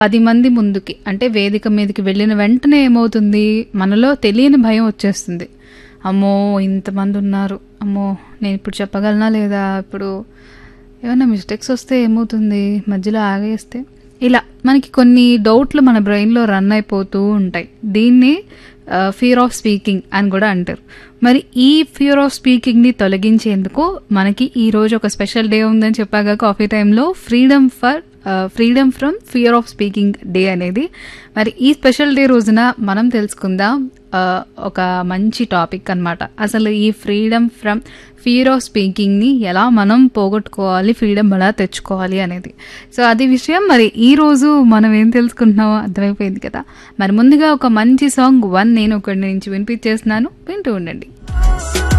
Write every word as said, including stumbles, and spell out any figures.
పది మంది ముందుకి అంటే వేదిక మీదకి వెళ్ళిన వెంటనే ఏమవుతుంది, మనలో తెలియని భయం వచ్చేస్తుంది. అమ్మో ఇంతమంది ఉన్నారు, అమ్మో నేను ఇప్పుడు చెప్పగలనా లేదా, ఇప్పుడు ఏమైనా మిస్టేక్స్ వస్తే ఏమవుతుంది, మధ్యలో ఆగేస్తే, ఇలా మనకి కొన్ని డౌట్లు మన బ్రెయిన్లో రన్ అయిపోతూ ఉంటాయి. దీన్ని ఫియర్ ఆఫ్ స్పీకింగ్ అని కూడా అంటారు. మరి ఈ ఫియర్ ఆఫ్ స్పీకింగ్ని తొలగించేందుకు మనకి ఈ రోజు ఒక స్పెషల్ డే ఉందని చెప్పాక కాఫీ టైంలో freedom for freedom from fear of speaking day అనేది. మరి ఈ స్పెషల్ డే రోజున మనం తెలుసుకుందాం ఒక మంచి టాపిక్ అన్నమాట. అసలు ఈ ఫ్రీడమ్ ఫ్రమ్ ఫియర్ ఆఫ్ స్పీకింగ్ని ఎలా మనం పోగొట్టుకోవాలి, ఫ్రీడమ్ ఎలా తెచ్చుకోవాలి అనేది. సో అది విషయం. మరి ఈ రోజు మనం ఏం తెలుసుకుంటున్నామో అర్థమైపోయింది కదా. మరి ముందుగా ఒక మంచి సాంగ్ వన్ నేను ఒకటి నుంచి వినిపించేస్తున్నాను, వింటూ ఉండండి.